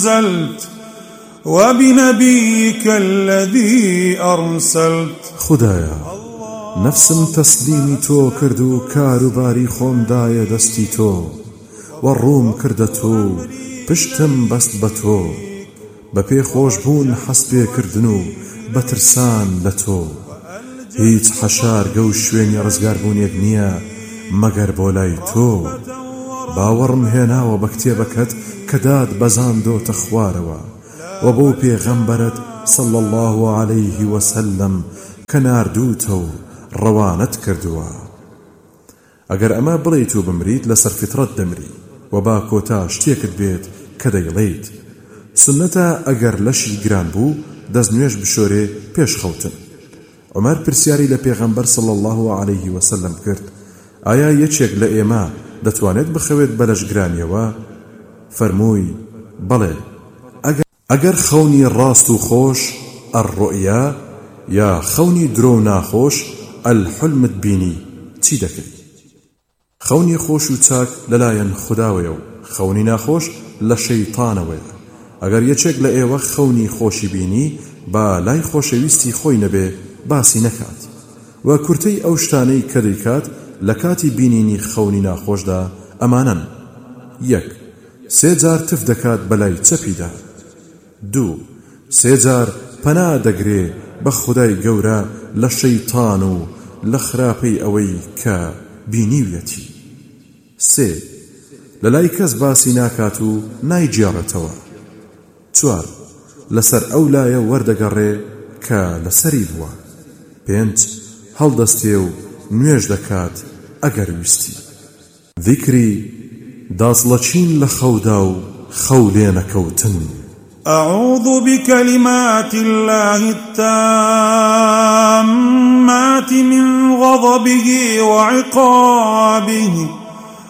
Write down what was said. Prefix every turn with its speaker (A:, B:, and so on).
A: أنزلت وبنبيك الذي أرسلت.
B: خدايا نفسم تسليمي تو كردو كاروباري خوم دايا دستي تو والروم كردتو پشتم بست بتو بپی خوش بون حسبي كردنو بترسان لتو هيت حشار قو شوين رزقار بون يقنيا مگر بولاي تو باورم هنا وبكتيبكت كداد بزاندو تخواروا وبو پیغمبرت صلى الله عليه وسلم كناردوتو روانت كردوا اگر اما بليتو بمريد لسر فترة دمري وبا كوتا شتيكت بيت كديليت سنتا اگر لشي گران بو دزنويش بشوري پیش خوتن. عمر پرسیاری لپیغمبر صلى الله عليه وسلم کرد آیا یچێک لە ئێمە دەتوانێت بخەوێت بەلەش گرانیەوە؟ فەرمووی بەڵێ ئەگەر خەونی ڕاست و خۆش الرؤیا یا خەونی درۆ و ناخۆش الحلمت بینی چی دەکەی؟ خەونی خۆش و چاک لەلایەن خوداوەیە و خەونی ناخۆش لە شەیتانەوەیە. ئەگەر یەکێک لە ئێوە خەونی خۆشی بینی با لای خۆشەویستی خۆی نەبێ باسی نەکات و کورتەی ئەو شتانەی کە دەیکات لە کاتی بینینی خەونی ناخۆشدا ئەمانن: 1. 3 جار تف دەکات بەلای چەپیدا. 2. 3 جار پەنا دەگرێ بە خودای گەورە لە شەیتان و لە خراپەی ئەوەی کە بینیویەتی. 3. لەلای کەس باسی ناکات و نایجێڕێتەوە. 4. لەسەر ئەو لایە وەردەگەڕێ کە لەسەری بووە. 5. هەڵدەستێ و نوێژ دەکات ئەگەر ویستی. ذیکری دازڵەچین لە خەودا و خەو لێ نەکەوتن.
A: أعوذ بكلمات الله التامات من غضبه وعقابه